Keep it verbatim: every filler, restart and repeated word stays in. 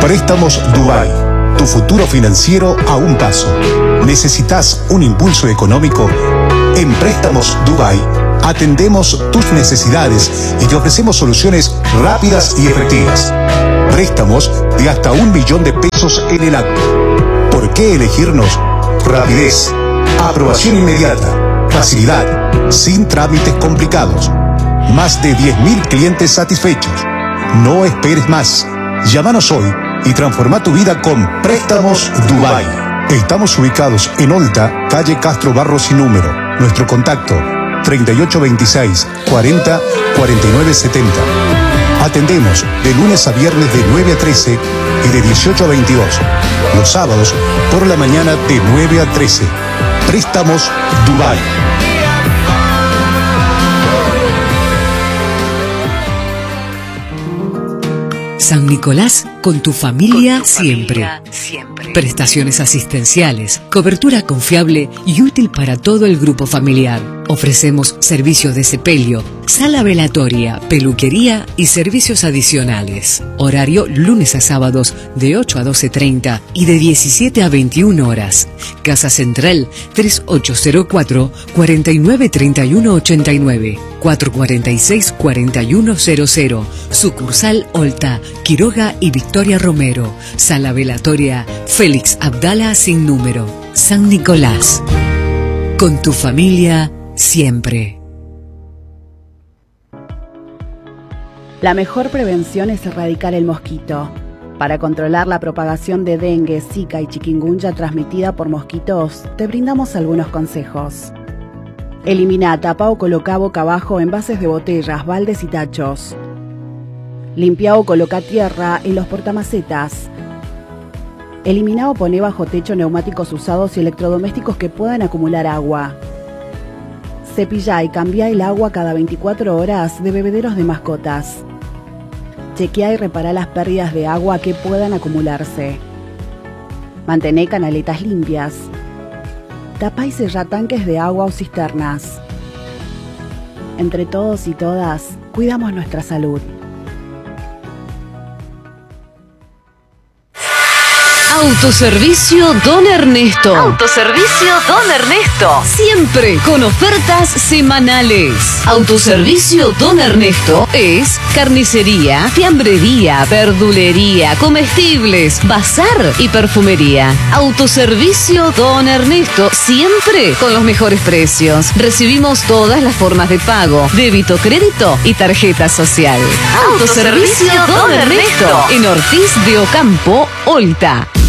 Préstamos Dubai, tu futuro financiero a un paso. ¿Necesitas un impulso económico? En Préstamos Dubai atendemos tus necesidades y te ofrecemos soluciones rápidas y efectivas. Préstamos de hasta un millón de pesos en el acto. ¿Por qué elegirnos? Rapidez, aprobación inmediata, facilidad, sin trámites complicados. Más de diez mil clientes satisfechos. No esperes más. Llámanos hoy y transforma tu vida con Préstamos Dubai. Estamos ubicados en Olta, calle Castro Barros sin número. Nuestro contacto treinta y ocho veintiséis, cuarenta, cuarenta y nueve setenta. Atendemos de lunes a viernes de nueve a trece y de dieciocho a veintidós. Los sábados por la mañana de nueve a trece. Préstamos Dubai. San Nicolás, con tu familia, con tu siempre. familia siempre. Prestaciones asistenciales, cobertura confiable y útil para todo el grupo familiar. Ofrecemos servicios de sepelio, sala velatoria, peluquería y servicios adicionales. Horario lunes a sábados de ocho a doce treinta y de diecisiete a veintiuna horas. Casa Central tres ocho cero cuatro, cuatro nueve tres uno ocho nueve, cuatro cuatro seis, cuatro uno cero cero. Sucursal Olta, Quiroga y Victoria Romero. Sala velatoria Félix Abdala sin número. San Nicolás. Con tu familia siempre. La mejor prevención es erradicar el mosquito. Para controlar la propagación de dengue, zika y chikungunya transmitida por mosquitos, te brindamos algunos consejos. Elimina, tapa o coloca boca abajo envases de botellas, baldes y tachos. Limpia o coloca tierra en los portamacetas. Elimina o pone bajo techo neumáticos usados y electrodomésticos que puedan acumular agua. Cepilla y cambia el agua cada veinticuatro horas de bebederos de mascotas. Chequea y repara las pérdidas de agua que puedan acumularse. Mantén canaletas limpias. Tapa y sella tanques de agua o cisternas. Entre todos y todas, cuidamos nuestra salud. Autoservicio Don Ernesto. Autoservicio Don Ernesto. Siempre con ofertas semanales. Autoservicio Don Ernesto es carnicería, fiambrería, verdulería, comestibles, bazar y perfumería. Autoservicio Don Ernesto, siempre con los mejores precios. Recibimos todas las formas de pago, débito, crédito y tarjeta social. Autoservicio Don Ernesto, en Ortiz de Ocampo, Olta.